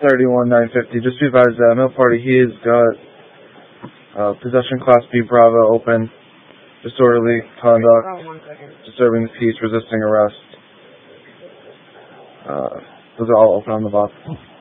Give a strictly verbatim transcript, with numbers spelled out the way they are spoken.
thirty-one nine fifty. Just be advised that Mill Party, he has got uh, possession Class B Bravo open, disorderly conduct, disturbing the peace, resisting arrest. Uh, those are all open on the box.